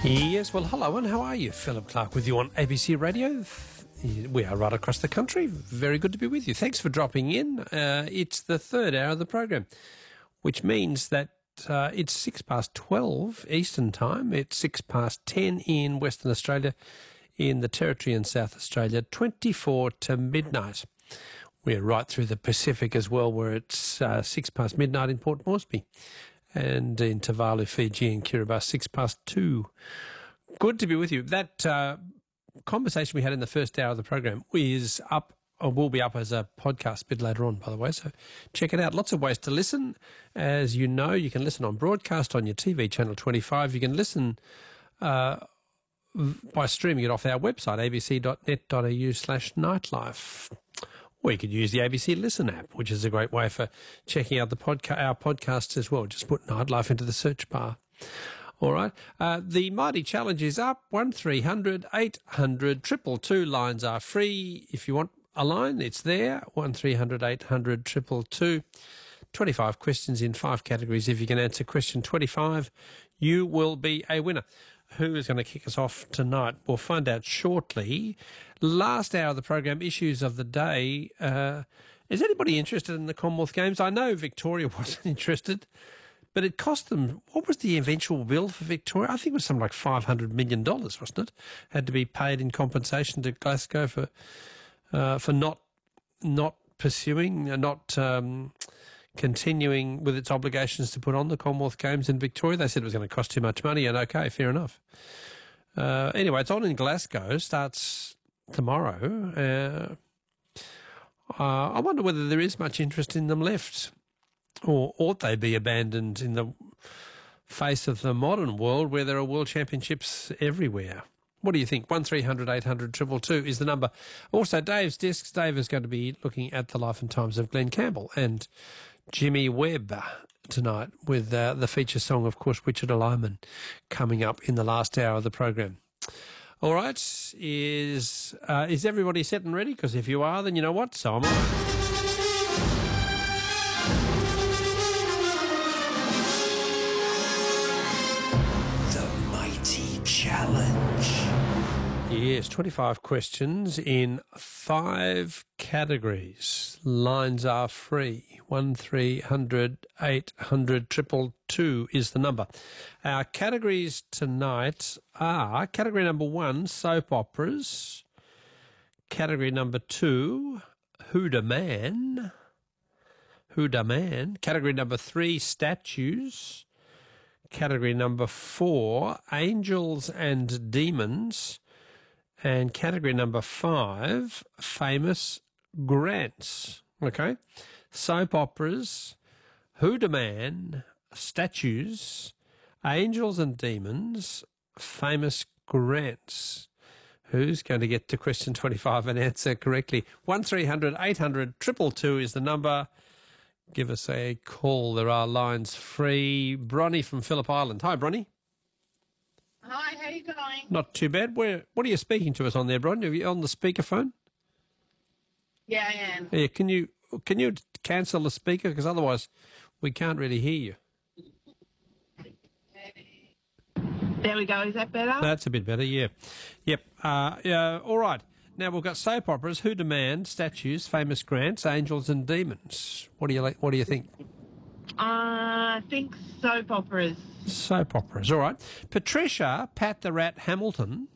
Yes, well, hello and how are you? Philip Clark with you on ABC Radio. We are right across the country. Very good to be with you. Thanks for dropping in. It's the third hour of the program, which means that it's 12 Eastern Time. It's 10 in Western Australia, in the Territory in South Australia, 24 to midnight. We're right through the Pacific as well, where it's midnight in Port Moresby. And in Tuvalu, Fiji and Kiribati, 2. Good to be with you. That conversation we had in the first hour of the program is up, or will be up as a podcast a bit later on, by the way, so check it out. Lots of ways to listen. As you know, you can listen on broadcast on your TV, Channel 25. You can listen by streaming it off our website, abc.net.au/nightlife. Or you could use the ABC Listen app, which is a great way for checking out our podcasts as well. Just put Nightlife into the search bar. All right. The Mighty Challenge is up. 1300 800 222. Lines are free. If you want a line, it's there. 1300 800 222. 25 questions in 5 categories. If you can answer question 25, you will be a winner. Who is going to kick us off tonight? We'll find out shortly. Last hour of the program, issues of the day. Is anybody interested in the Commonwealth Games? I know Victoria wasn't interested, but it cost them, what was the eventual bill for Victoria? I think it was something like $500 million, wasn't it? Had to be paid in compensation to Glasgow for not pursuing, continuing with its obligations to put on the Commonwealth Games in Victoria. They said it was going to cost too much money, and okay, fair enough. Anyway, it's on in Glasgow, starts tomorrow. I wonder whether there is much interest in them left, or ought they be abandoned in the face of the modern world where there are world championships everywhere. What do you think? 1300 800 222 is the number. Also, Dave's Discs. Dave is going to be looking at the life and times of Glenn Campbell and Jimmy Webb tonight with the feature song, of course, Wichita Lineman, coming up in the last hour of the program. All right, is everybody set and ready? Because if you are, then you know what? So am I. The Mighty Challenge. Yes, 25 questions in 5 categories. Lines are free. 1300 800 222 is the number. Our categories tonight are category number 1, soap operas. Category number 2, Who Da Man. Who Da Man. Category number 3, statues. Category number 4, angels and demons. And category number 5, famous grants. Okay? Soap operas, Who Da Man, statues, angels and demons, famous grants. Who's going to get to question 25 and answer correctly? 1300 800 222 is the number. Give us a call. There are lines free. Bronnie from Phillip Island. Hi, Bronnie. Hi, how you going? Not too bad. What are you speaking to us on there, Bron? Are you on the speakerphone? Yeah, I am. Yeah, can you cancel the speaker? Because otherwise we can't really hear you. There we go. Is that better? That's a bit better, yeah. Yep. All right. Now we've got soap operas, Who Da Man, statues, famous grants, angels and demons. What do you think? I think soap operas. Soap operas, all right. Patricia, Pat the Rat Hamilton,